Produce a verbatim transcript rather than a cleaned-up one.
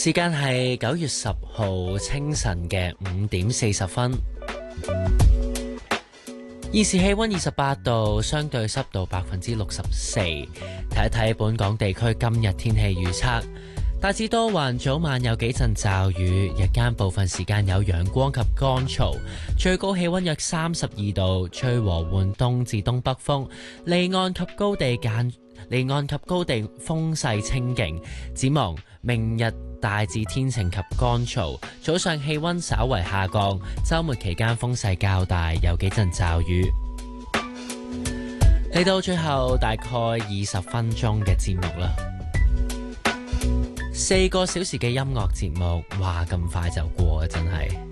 時間係九月十號清晨嘅五點四十分，現時氣溫二十八度，相對濕度百分之六十四。睇一睇本港地區今日天氣預測，大致多雲，早晚有幾陣驟雨，日間部分時間有陽光及乾燥，最高氣溫約三十二度，吹和緩東至東北風，離岸及高地間離岸及高地風勢清勁。展望明日大致天晴及乾燥，早上氣溫稍為下降，週末期間風勢較大，有幾陣驟雨。嚟到最後大概二十分鐘嘅節目啦，四個小時嘅音樂節目，哇咁快就過啊，真係〜